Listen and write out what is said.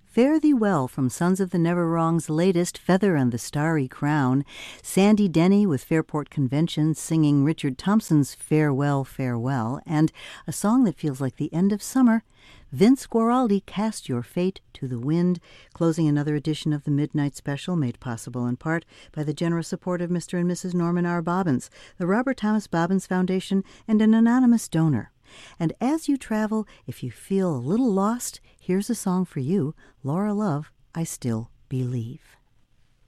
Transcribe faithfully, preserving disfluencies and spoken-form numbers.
Fare Thee Well from Sons of the Never Wrong's latest Feather and the Starry Crown, Sandy Denny with Fairport Convention singing Richard Thompson's Farewell, Farewell, and a song that feels like the end of summer, Vince Guaraldi, Cast Your Fate to the Wind, closing another edition of the Midnight Special, made possible in part by the generous support of Mister and Missus Norman R. Bobbins, the Robert Thomas Bobbins Foundation, and an anonymous donor. And as you travel, if you feel a little lost, here's a song for you, Laura Love, I Still Believe.